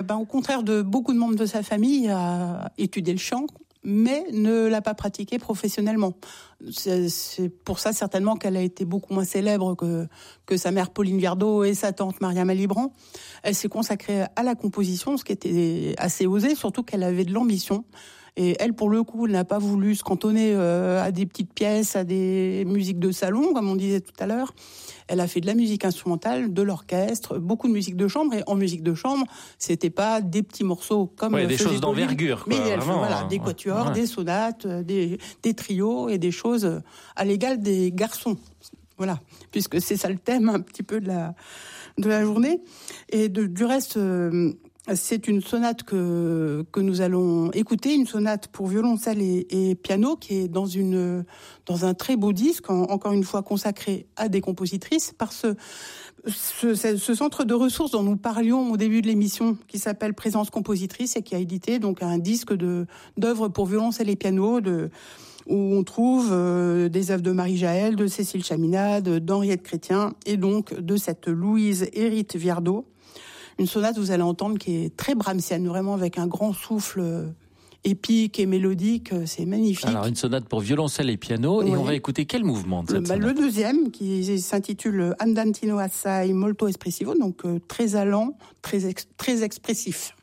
au contraire de beaucoup de membres de sa famille, a étudié le chant, mais ne l'a pas pratiqué professionnellement. C'est pour ça certainement qu'elle a été beaucoup moins célèbre que sa mère Pauline Viardot et sa tante Maria Malibran. Elle s'est consacrée à la composition, ce qui était assez osé, surtout qu'elle avait de l'ambition. Et elle, pour le coup, n'a pas voulu se cantonner à des petites pièces, à des musiques de salon, comme on disait tout à l'heure. Elle a fait de la musique instrumentale, de l'orchestre, beaucoup de musique de chambre. Et en musique de chambre, c'était pas des petits morceaux comme des choses d'envergure, mais elle vraiment, fait des quatuors, des sonates, des trios et des choses à l'égal des garçons. Voilà, puisque c'est ça le thème un petit peu de la journée. Et du reste. C'est une sonate que nous allons écouter, une sonate pour violoncelle et piano qui est dans un très beau disque, encore une fois consacré à des compositrices, par ce centre de ressources dont nous parlions au début de l'émission, qui s'appelle Présence Compositrice et qui a édité donc un disque d'œuvres pour violoncelle et piano où on trouve des œuvres de Marie Jaël, de Cécile Chaminade, d'Henriette Chrétien et donc de cette Louise Hérite Viardot. Une sonate, vous allez entendre, qui est très brahmsienne, vraiment avec un grand souffle épique et mélodique, c'est magnifique. Alors une sonate pour violoncelle et piano, et on va écouter quel mouvement de cette sonate ? Le deuxième, qui s'intitule Andantino assai molto espressivo, donc très allant, très expressif.